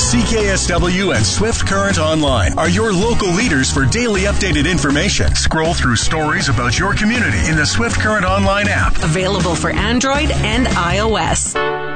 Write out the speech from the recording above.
CKSW and Swift Current Online are your local leaders for daily updated information. Scroll through stories about your community in the Swift Current Online app. Available for Android and iOS.